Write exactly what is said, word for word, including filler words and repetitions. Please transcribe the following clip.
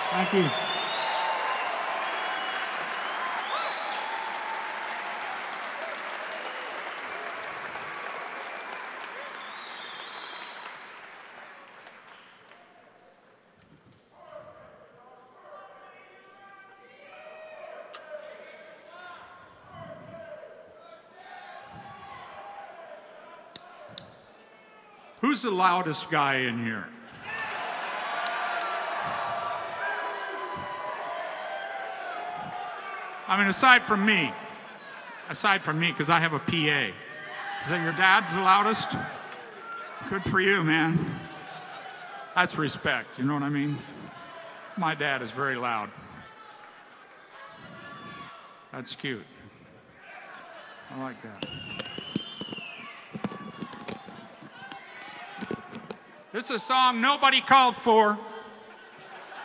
Thank you. Who's the loudest guy in here? I mean, aside from me, aside from me, because I have a P A. Is that your dad's the loudest? Good for you, man. That's respect, you know what I mean? My dad is very loud. That's cute. I like that. This is a song nobody called for.